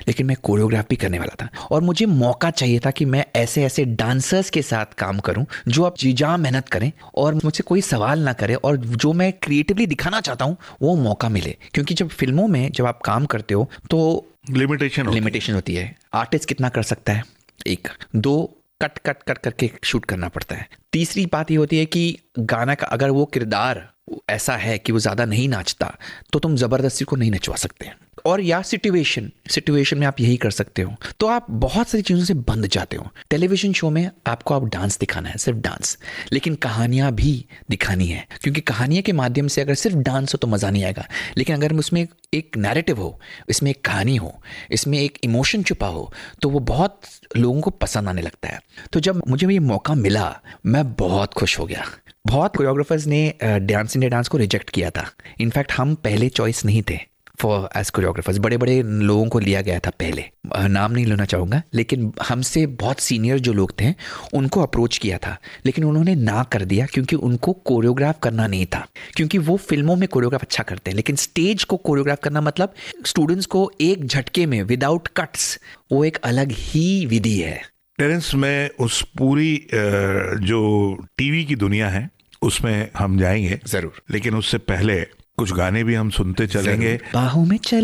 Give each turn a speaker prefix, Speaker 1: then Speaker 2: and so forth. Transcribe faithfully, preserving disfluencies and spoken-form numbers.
Speaker 1: लेकिन मैं कोरियोग्राफ भी करने वाला था और मुझे मौका चाहिए था कि मैं ऐसे ऐसे डांसर्स के साथ काम करूं जो अब जी जान मेहनत करें और मुझसे कोई सवाल ना करे और जो मैं क्रिएटिवली दिखाना चाहता हूं वो मौका मिले। क्योंकि जब फिल्मों में जब आप काम करते हो तो
Speaker 2: लिमिटेशन
Speaker 1: लिमिटेशन होती है। आर्टिस्ट कितना कर सकता है, एक दो कट कट कट करके शूट करना पड़ता है। तीसरी बात ये होती है कि गाना का अगर वो किरदार ऐसा है कि वो ज़्यादा नहीं नाचता तो तुम ज़बरदस्ती को नहीं नचवा सकते। और या सिचुएशन सिचुएशन में आप यही कर सकते हो, तो आप बहुत सारी चीज़ों से बंध जाते हो। टेलीविजन शो में आपको आप डांस दिखाना है, सिर्फ डांस, लेकिन कहानियाँ भी दिखानी है, क्योंकि कहानियों के माध्यम से अगर सिर्फ डांस हो तो मज़ा नहीं आएगा। लेकिन अगर उसमें एक नैरेटिव हो, इसमें एक कहानी हो, इसमें एक इमोशन छुपा हो, तो वो बहुत लोगों को पसंद आने लगता है। तो जब मुझे ये मौका मिला मैं बहुत खुश हो गया। बहुत कोरियोग्राफर्स ने डांस इंडिया डांस को रिजेक्ट किया था। इनफैक्ट हम पहले चॉइस नहीं थे फॉर एज कोरियोग्राफर्स। बड़े बड़े लोगों को लिया गया था पहले, नाम नहीं लेना चाहूँगा, लेकिन हमसे बहुत सीनियर जो लोग थे उनको अप्रोच किया था, लेकिन उन्होंने ना कर दिया क्योंकि उनको कोरियोग्राफ करना नहीं था। क्योंकि वो फिल्मों में कोरियोग्राफ अच्छा करते हैं, लेकिन स्टेज को कोरियोग्राफ करना मतलब स्टूडेंट्स को एक झटके में विदाउट कट्स, वो एक अलग ही विधि है।
Speaker 2: टेरेंस, में उस पूरी जो टीवी की दुनिया है उसमें हम जाएंगे
Speaker 1: जरूर,
Speaker 2: लेकिन उससे पहले कुछ गाने भी हम सुनते चलेंगे।
Speaker 1: बाहों में चल